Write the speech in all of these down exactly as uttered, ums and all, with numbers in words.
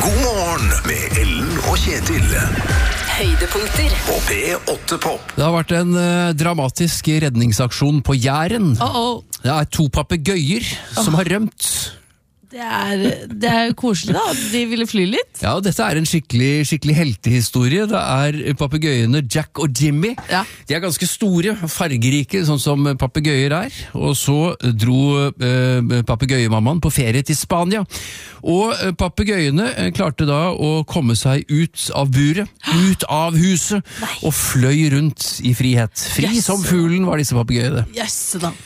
God morgen med Ellen og Kjetil. Høydepunkter På P åtte Pop. Det har vært en uh, dramatisk redningsaksjon på Jæren. Oh, oh. Det er to papegøyer oh. som har rømt. Det er, det er jo koselig da, de ville fly litt. Ja, dette er en skikkelig, skikkelig heltehistorie. Det er papegøyene Jack og Jimmy. Ja. De er ganske store, fargerike, sånn som papegøyer er. Og så dro uh, papegøyemammaen på ferie til Spania. Og uh, papegøyene uh, klarte da å komme seg ut av buret, ut av huset, Nei. og fløy rundt i frihet. Fri Yes. som fuglen var disse papegøyene. Jøsse da.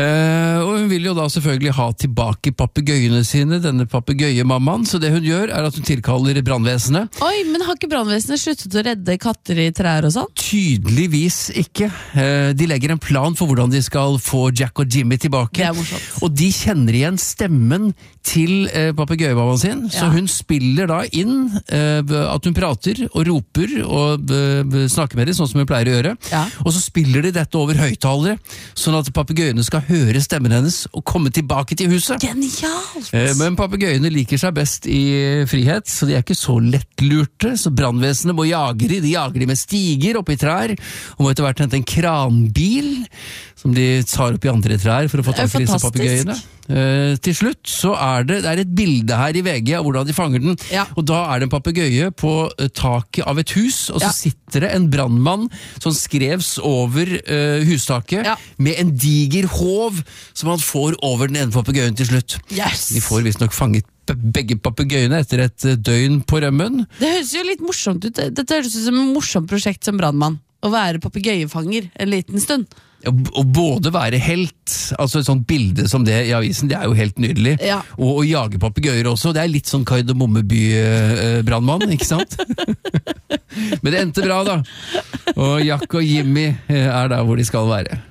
Uh, og hun vil jo da selvfølgelig ha tilbake papegøyene sine, denne papegøyemammaen, så det hun gjør er at hun tilkaller brannvesenet. Oi, men har ikke brannvesenet sluttet å redde katter i trær og sånn? Tydeligvis ikke. Uh, de legger en plan for hvordan de skal få Jack og Jimmy tilbake. Det er morsomt. Og de kjenner igjen stemmen til uh, papegøyemammaen sin, så Ja. hun spiller da inn uh, at hun prater og roper og uh, snakker med dem, sånn som hun pleier å gjøre. Ja. Og så spiller de dette over høyttalere, sånn at papegøyene skal høre stemmen hennes og komme tilbake til huset. Genialt! Eh, Men papegøyene liker seg best i frihet, så de er ikke så lettlurte, så brannvesenet må jage de, de jager de med stiger opp i trær, og må etter hvert hente en kranbil, som de tar opp i andre trær for å få Det er tak i disse fantastisk. papegøyene. Eh, til slutt så er det, det er et bilde her i V G av hvordan de fanger den, Ja. og da er det en papegøye på eh, taket av et hus, og så Ja. sitter det en brannmann som skrevs over eh, hustaket, Ja. med en diger håv som han får over den ene papegøyen til slutt. Yes! De får visst nok fanget be- begge papegøyene etter et eh, døgn på rømmen. Det høres jo litt morsomt ut. Dette høres ut som et morsomt prosjekt som brannmann. Å være papegøyefanger en liten stund. Å å både være helt, altså et sånt bilde som det i avisen, det er jo helt nydelig. Ja. Og å jage papegøyer også, det er litt sånn Kardemommeby-brannmann, ikke sant? Men det endte bra da. Og Jack og Jimmy eh, er der hvor de skal være.